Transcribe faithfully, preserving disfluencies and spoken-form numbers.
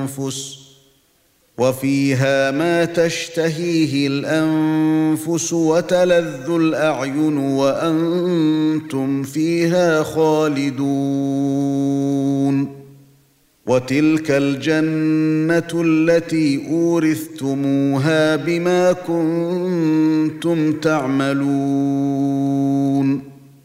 الأنفس وفيها ما تشتهيه الأنفس وتلذ الأعين وأنتم فيها خالدون وتلك الجنة التي أورثتموها بما كنتم تعملون